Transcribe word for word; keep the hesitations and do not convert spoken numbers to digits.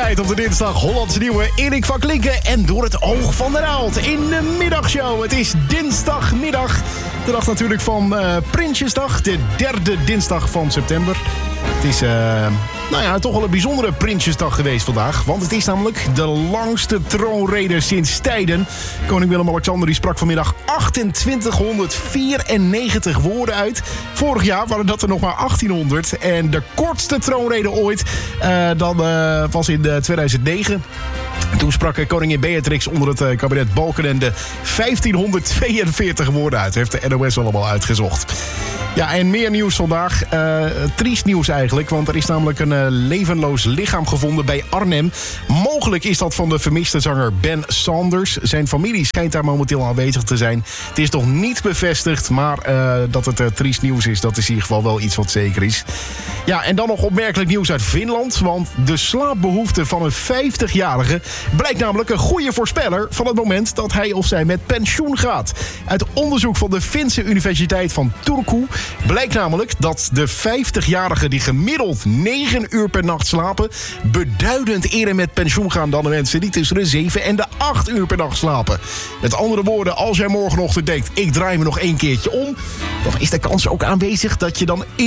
tijd op de dinsdag Hollandse Nieuwe. Erik van Klinken en Door het Oog van de Naald in de middagshow. Het is dinsdagmiddag, de dag natuurlijk van uh, Prinsjesdag, de derde dinsdag van september. Het is uh, nou ja, toch wel een bijzondere Prinsjesdag geweest vandaag. Want het is namelijk de langste troonrede sinds tijden. Koning Willem-Alexander die sprak vanmiddag achtentwintighonderdvierennegentig woorden uit. Vorig jaar waren dat er nog maar achttienhonderd. En de kortste troonrede ooit uh, dan, uh, was in uh, tweeduizend negen. Toen sprak koningin Beatrix onder het uh, kabinet Balkenende vijftienhonderdtweeënveertig woorden uit. Heeft de N O S allemaal uitgezocht. Ja, en meer nieuws vandaag. Uh, triest nieuws eigenlijk, want er is namelijk een uh, levenloos lichaam gevonden bij Arnhem. Mogelijk is dat van de vermiste zanger Ben Sanders. Zijn familie schijnt daar momenteel aanwezig te zijn. Het is nog niet bevestigd, maar uh, dat het uh, triest nieuws is, dat is in ieder geval wel iets wat zeker is. Ja, en dan nog opmerkelijk nieuws uit Finland, want de slaapbehoefte van een vijftigjarige blijkt namelijk een goede voorspeller van het moment dat hij of zij met pensioen gaat. Uit onderzoek van de Finse Universiteit van Turku blijkt namelijk dat de vijftigjarigen die gemiddeld negen uur per nacht slapen beduidend eerder met pensioen gaan dan de mensen die tussen de zeven en de acht uur per nacht slapen. Met andere woorden, als jij morgenochtend denkt, ik draai me nog één keertje om, dan is de kans ook aanwezig dat je dan